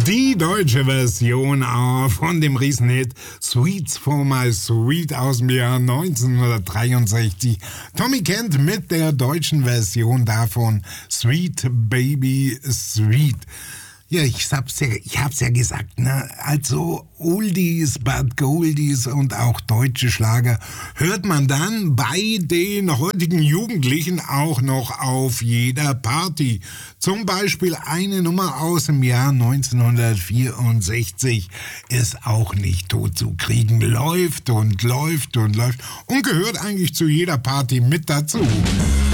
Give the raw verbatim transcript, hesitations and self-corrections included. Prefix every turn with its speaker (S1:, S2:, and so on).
S1: Die deutsche Version äh, von dem Riesenhit Sweets for My Sweet aus dem Jahr neunzehnhundertdreiundsechzig. Tommy Kent mit der deutschen Version davon Sweet Baby Sweet. Ja, ich hab's ja, ich hab's ja gesagt, ne? Also Oldies, but Goldies und auch deutsche Schlager hört man dann bei den heutigen Jugendlichen auch noch auf jeder Party. Zum Beispiel eine Nummer aus dem Jahr neunzehnhundertvierundsechzig ist auch nicht tot zu kriegen. Läuft und läuft und läuft und gehört eigentlich zu jeder Party mit dazu.